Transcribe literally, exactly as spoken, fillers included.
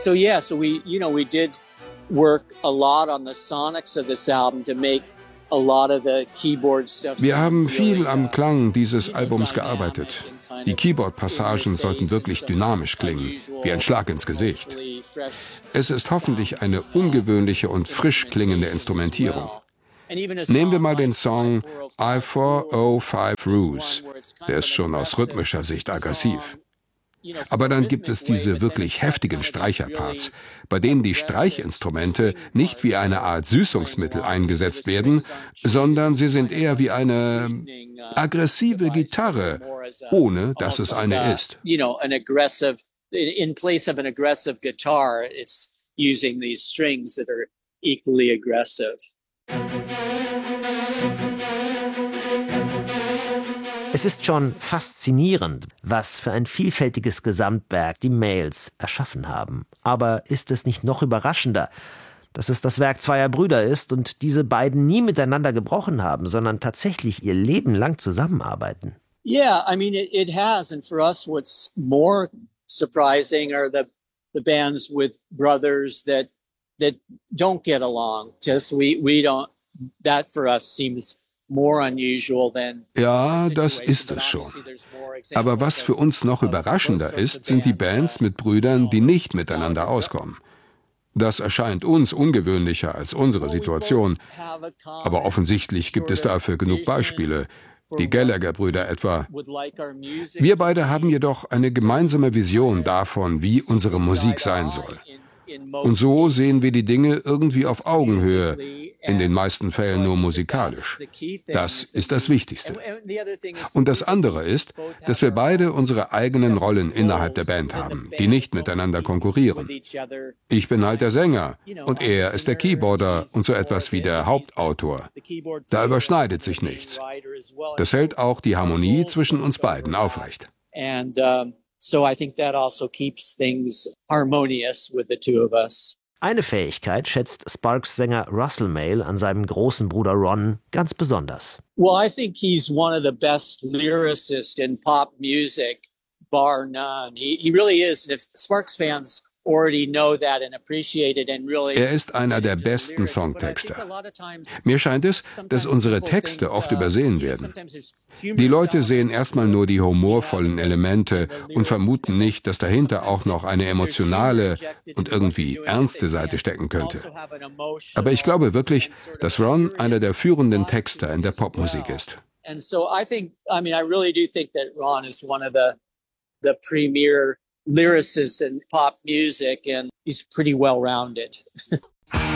So yeah, so we, you know, we did work a lot on the sonics of this album to make a lot of the keyboard stuff. Wir haben viel am Klang dieses Albums gearbeitet. Die Keyboard-Passagen sollten wirklich dynamisch klingen, wie ein Schlag ins Gesicht. Es ist hoffentlich eine ungewöhnliche und frisch klingende Instrumentierung. Nehmen wir mal den Song I four oh five Ruse. Der ist schon aus rhythmischer Sicht aggressiv. Aber dann gibt es diese wirklich heftigen Streicherparts, bei denen die Streichinstrumente nicht wie eine Art Süßungsmittel eingesetzt werden, sondern sie sind eher wie eine aggressive Gitarre, ohne dass es eine ist. In place of an aggressive guitar, it's using these strings that are equally aggressive. Es ist schon faszinierend, was für ein vielfältiges Gesamtwerk die Mayalls erschaffen haben. Aber ist es nicht noch überraschender, dass es das Werk zweier Brüder ist und diese beiden nie miteinander gebrochen haben, sondern tatsächlich ihr Leben lang zusammenarbeiten? Yeah, I mean, it, it has. And for us, what's more surprising are the, the bands with brothers that, that don't get along. Just we, we don't, that for us seems more unusual than. Ja, das ist es schon. Aber was für uns noch überraschender ist, sind die Bands mit Brüdern, die nicht miteinander auskommen. Das erscheint uns ungewöhnlicher als unsere Situation. Aber offensichtlich gibt es dafür genug Beispiele. Die Gallagher-Brüder etwa. Wir beide haben jedoch eine gemeinsame Vision davon, wie unsere Musik sein soll. Und so sehen wir die Dinge irgendwie auf Augenhöhe, in den meisten Fällen nur musikalisch. Das ist das Wichtigste. Und das andere ist, dass wir beide unsere eigenen Rollen innerhalb der Band haben, die nicht miteinander konkurrieren. Ich bin halt der Sänger und er ist der Keyboarder und so etwas wie der Hauptautor. Da überschneidet sich nichts. Das hält auch die Harmonie zwischen uns beiden aufrecht. So I think that also keeps things harmonious with the two of us. Eine Fähigkeit schätzt Sparks-Sänger Russell Mael an seinem großen Bruder Ron ganz besonders. Well, I think he's one of the best lyricists in pop music, bar none. He, he really is. And if Sparks fans already know that and appreciate it and really. Er ist einer der besten Songtexter. Mir scheint es, dass unsere Texte oft übersehen werden. Die Leute sehen erstmal nur die humorvollen Elemente und vermuten nicht, dass dahinter auch noch eine emotionale und irgendwie ernste Seite stecken könnte. Aber ich glaube wirklich, dass Ron einer der führenden Texter in der Popmusik ist. And so I think, I mean, I really do think that Ron is one of the the premier lyricists in pop music, and he's pretty well-rounded.